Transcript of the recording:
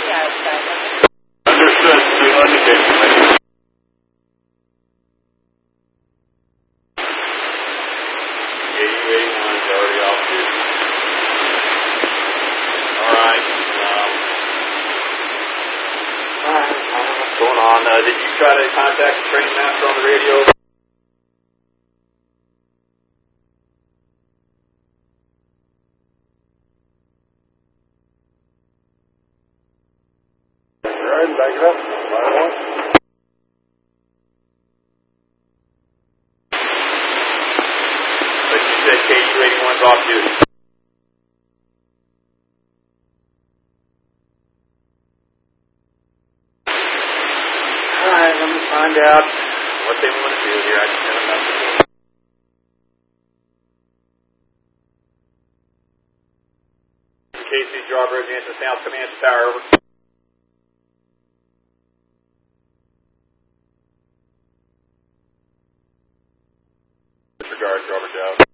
Understood. We understand. KU-81's already off duty. Alright. What's going on? Did you try to contact the training master on the radio? Alright, back it up. Line one. But you said KU-81's off duty. Alright, let me find out what they want to do here. I just sent a message. KC Drawbridge, answer South Command Tower, over. Disregard, Drawbridge out.